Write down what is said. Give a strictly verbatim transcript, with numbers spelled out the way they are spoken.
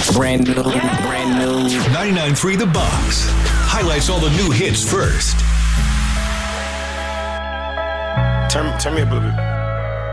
Brand new, brand new. ninety-nine point three The Box highlights all the new hits first. Turn, turn me up a little bit.